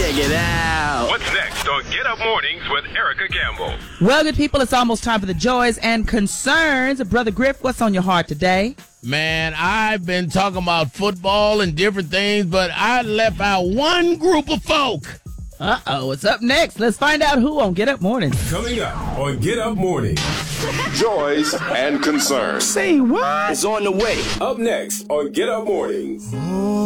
Check it out. What's next on Get Up Mornings with Erica Campbell? Well, good people, it's almost time for the joys and concerns. Brother Griff, what's on your heart today? Man, I've been talking about football and different things, but I left out one group of folk. Uh-oh, what's up next? Let's find out who on Get Up Mornings. Coming up on Get Up Mornings. Joys and concerns. Say what? It's on the way. Up next on Get Up Mornings.